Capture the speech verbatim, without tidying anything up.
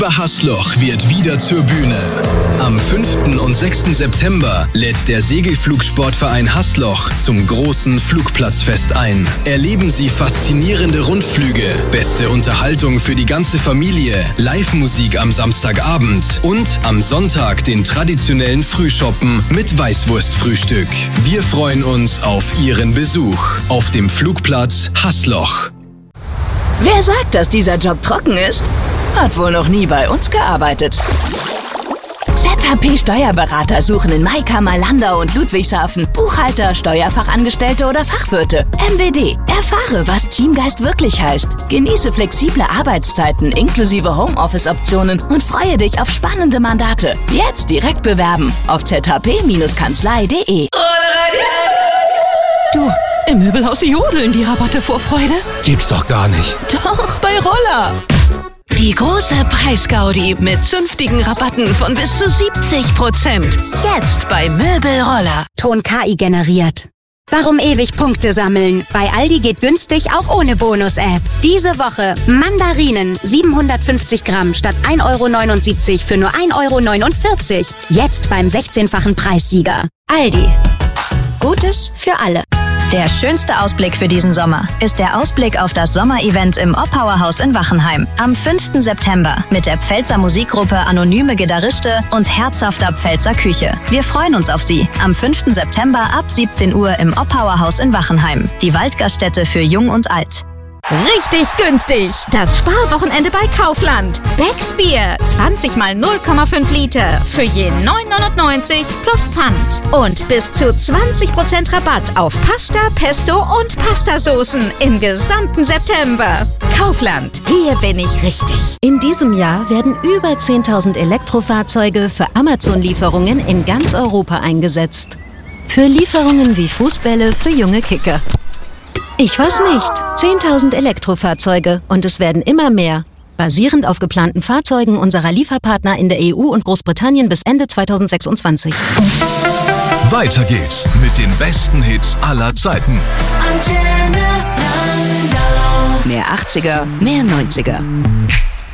Hassloch wird wieder zur Bühne. Am fünften und sechsten September lädt der Segelflugsportverein Hassloch zum großen Flugplatzfest ein. Erleben Sie faszinierende Rundflüge, beste Unterhaltung für die ganze Familie, Live-Musik am Samstagabend und am Sonntag den traditionellen Frühschoppen mit Weißwurstfrühstück. Wir freuen uns auf Ihren Besuch auf dem Flugplatz Hassloch. Wer sagt, dass dieser Job trocken ist? Hat wohl noch nie bei uns gearbeitet. Z H P Steuerberater suchen in Maika, Malanda und Ludwigshafen Buchhalter, Steuerfachangestellte oder Fachwirte. M W D. Erfahre, was Teamgeist wirklich heißt. Genieße flexible Arbeitszeiten inklusive Homeoffice-Optionen und freue dich auf spannende Mandate. Jetzt direkt bewerben auf z h p Kanzlei punkt de. Du, im Möbelhaus jodeln die Rabatte vor Freude. Gibt's doch gar nicht. Doch, bei Roller. Die große Preisgaudi mit zünftigen Rabatten von bis zu siebzig Prozent. Jetzt bei Möbelroller. Ton K I generiert. Warum ewig Punkte sammeln? Bei Aldi geht günstig auch ohne Bonus-App. Diese Woche Mandarinen siebenhundertfünfzig Gramm statt ein Euro neunundsiebzig für nur ein Euro neunundvierzig. Jetzt beim sechzehnfachen Preissieger. Aldi. Gutes für alle. Der schönste Ausblick für diesen Sommer ist der Ausblick auf das Sommerevent im Oppauerhaus in Wachenheim. Am fünften September mit der Pfälzer Musikgruppe Anonyme Gitarriste und herzhafter Pfälzer Küche. Wir freuen uns auf Sie am fünften September ab siebzehn Uhr im Oppauerhaus in Wachenheim. Die Waldgaststätte für Jung und Alt. Richtig günstig! Das Sparwochenende bei Kaufland. Becks Bier, zwanzig mal null Komma fünf Liter für je neun neunundneunzig plus Pfand. Und bis zu zwanzig Prozent Rabatt auf Pasta, Pesto und Pastasoßen im gesamten September. Kaufland, hier bin ich richtig. In diesem Jahr werden über zehntausend Elektrofahrzeuge für Amazon-Lieferungen in ganz Europa eingesetzt. Für Lieferungen wie Fußbälle für junge Kicker. Ich weiß nicht. zehntausend Elektrofahrzeuge und es werden immer mehr. Basierend auf geplanten Fahrzeugen unserer Lieferpartner in der E U und Großbritannien bis Ende zweitausendsechsundzwanzig. Weiter geht's mit den besten Hits aller Zeiten. Mehr achtziger, mehr neunziger.